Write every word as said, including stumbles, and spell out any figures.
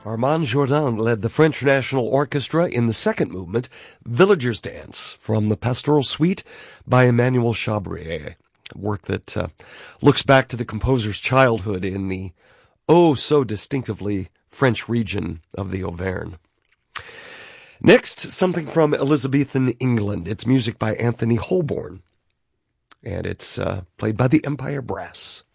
Armand Jourdan led the French National Orchestra in the second movement, Villager's Dance, from the Pastoral Suite by Emmanuel Chabrier, a work that uh, looks back to the composer's childhood in the oh so distinctively French region of the Auvergne. Next, something from Elizabethan England. It's music by Anthony Holborn, and it's uh, played by the Empire Brass.